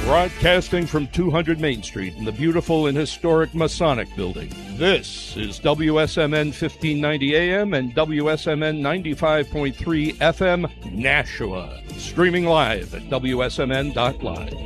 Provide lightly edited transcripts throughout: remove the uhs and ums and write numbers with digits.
Broadcasting from 200 Main Street in the beautiful and historic Masonic Building. This is WSMN 1590 AM and WSMN 95.3 FM, Nashua. Streaming live at WSMN.live.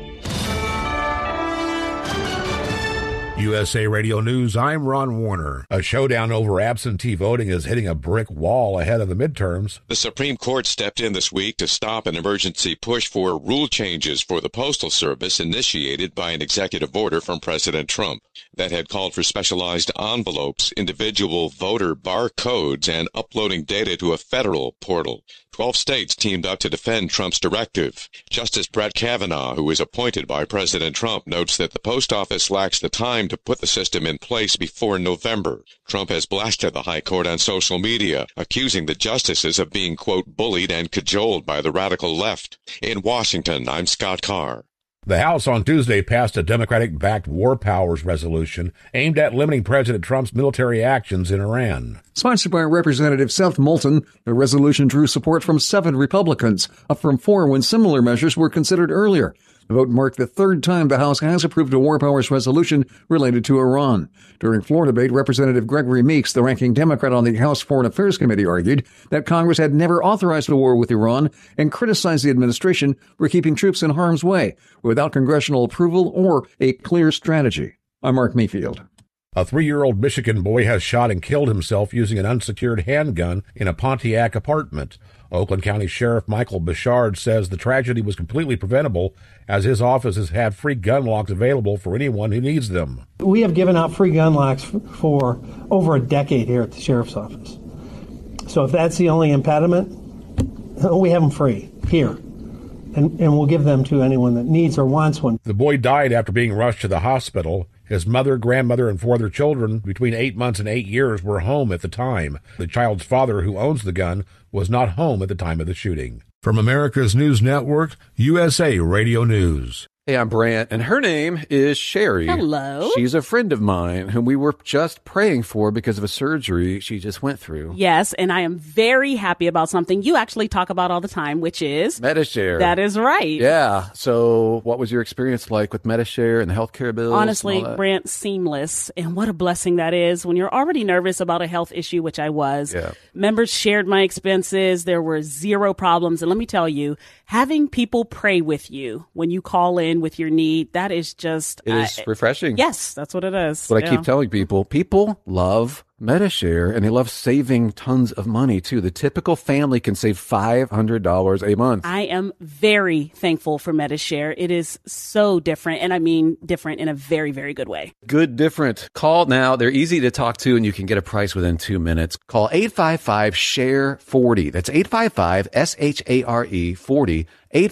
USA Radio News, I'm Ron Warner. A showdown over absentee voting is hitting a brick wall ahead of the midterms. The Supreme Court stepped in this week to stop an emergency push for rule changes for the Postal Service initiated by an executive order from President Trump that had called for specialized envelopes, individual voter barcodes, and uploading data to a federal portal. 12 states teamed up to defend Trump's directive. Justice Brett Kavanaugh, who was appointed by President Trump, notes that the post office lacks the time to put the system in place before November. Trump has blasted the High Court on social media, accusing the justices of being, quote, bullied and cajoled by the radical left. In Washington, I'm Scott Carr. The House on Tuesday passed a Democratic-backed war powers resolution aimed at limiting President Trump's military actions in Iran. Sponsored by Representative Seth Moulton, the resolution drew support from 7 Republicans, up from 4 when similar measures were considered earlier. The vote marked the third time the House has approved a war powers resolution related to Iran. During floor debate, Representative Gregory Meeks, the ranking Democrat on the House Foreign Affairs Committee, argued that Congress had never authorized a war with Iran and criticized the administration for keeping troops in harm's way without congressional approval or a clear strategy. I'm Mark Mayfield. A 3-year-old Michigan boy has shot and killed himself using an unsecured handgun in a Pontiac apartment. Oakland County Sheriff Michael Bouchard says the tragedy was completely preventable as his office has had free gun locks available for anyone who needs them. We have given out free gun locks for over a decade here at the Sheriff's Office. So if that's the only impediment, we have them free here. And we'll give them to anyone that needs or wants one. The boy died after being rushed to the hospital. His mother, grandmother, and 4 other children between 8 months and 8 years were home at the time. The child's father, who owns the gun, was not home at the time of the shooting. From America's News Network, USA Radio News. Hey, I'm Brant, and her name is Sherry. Hello. She's a friend of mine whom we were just praying for because of a surgery she just went through. Yes, and I am very happy about something you actually talk about all the time, which is Medi-Share. That is right. Yeah. So what was your experience like with Medi-Share and the healthcare bills? Honestly, Brant, seamless. And what a blessing that is when you're already nervous about a health issue, which I was. Yeah. Members shared my expenses. There were 0 problems. And let me tell you, having people pray with you when you call in with your need, that is just... It is refreshing. Yes, that's what it is. But I keep telling people, people love Medi-Share, and they love saving tons of money, too. The typical family can save $500 a month. I am very thankful for Medi-Share. It is so different, and I mean different in a very, very good way. Good different. Call now. They're easy to talk to, and you can get a price within 2 minutes. Call 855-SHARE-40. That's 855-SHARE-40.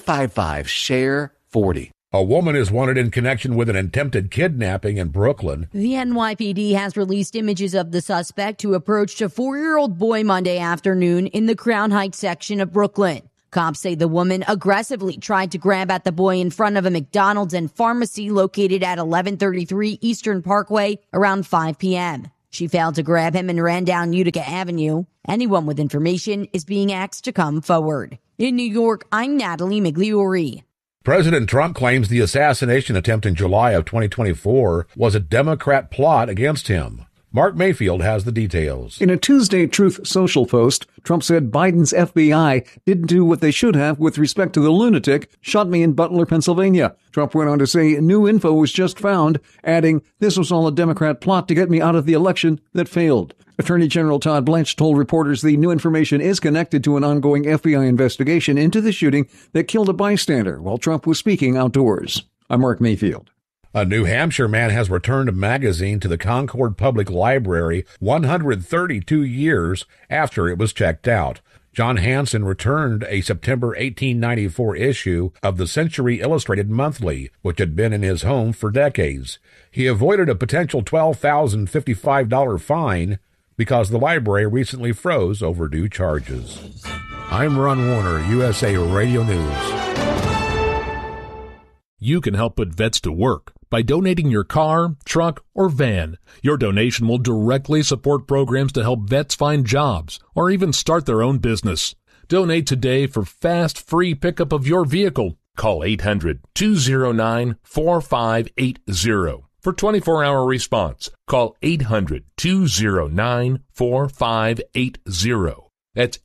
855-SHARE-40. A woman is wanted in connection with an attempted kidnapping in Brooklyn. The NYPD has released images of the suspect who approached a 4-year-old boy Monday afternoon in the Crown Heights section of Brooklyn. Cops say the woman aggressively tried to grab at the boy in front of a McDonald's and pharmacy located at 1133 Eastern Parkway around 5 p.m. She failed to grab him and ran down Utica Avenue. Anyone with information is being asked to come forward. In New York, I'm Natalie Migliori. President Trump claims the assassination attempt in July of 2024 was a Democrat plot against him. Mark Mayfield has the details. In a Tuesday Truth Social post, Trump said Biden's FBI didn't do what they should have with respect to the lunatic shot me in Butler, Pennsylvania. Trump went on to say new info was just found, adding, this was all a Democrat plot to get me out of the election that failed. Attorney General Todd Blanche told reporters the new information is connected to an ongoing FBI investigation into the shooting that killed a bystander while Trump was speaking outdoors. I'm Mark Mayfield. A New Hampshire man has returned a magazine to the Concord Public Library 132 years after it was checked out. John Hansen returned a September 1894 issue of the Century Illustrated Monthly, which had been in his home for decades. He avoided a potential $12,055 fine because the library recently froze overdue charges. I'm Ron Warner, USA Radio News. You can help put vets to work by donating your car, truck, or van. Your donation will directly support programs to help vets find jobs or even start their own business. Donate today for fast, free pickup of your vehicle. Call 800-209-4580 for 24-hour response. Call 800-209-4580. That's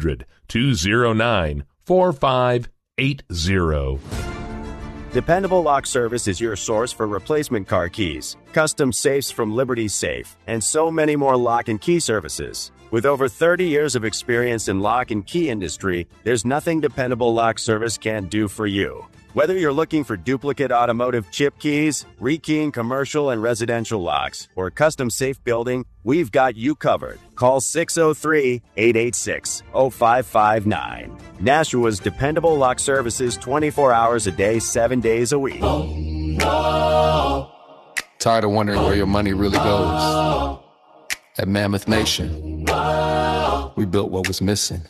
800-209-4580. Dependable Lock Service is your source for replacement car keys, custom safes from Liberty Safe, and so many more lock and key services. With over 30 years of experience in lock and key industry, there's nothing Dependable Lock Service can't do for you. Whether you're looking for duplicate automotive chip keys, rekeying commercial and residential locks, or custom safe building, we've got you covered. Call 603-886-0559. Nashua's Dependable Lock Services 24 hours a day, 7 days a week. Oh, no. Tired of wondering where your money really goes? At Mammoth Nation, we built what was missing.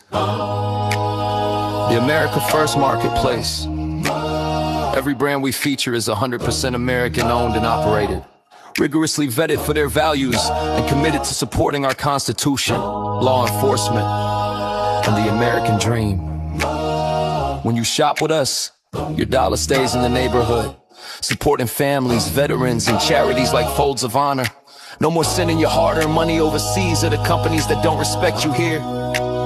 The America First Marketplace. Every brand we feature is 100% American owned and operated, rigorously vetted for their values and committed to supporting our Constitution, law enforcement, and the American dream. When you shop with us, your dollar stays in the neighborhood, supporting families, veterans, and charities like Folds of Honor. No more sending your hard-earned money overseas to the companies that don't respect you here.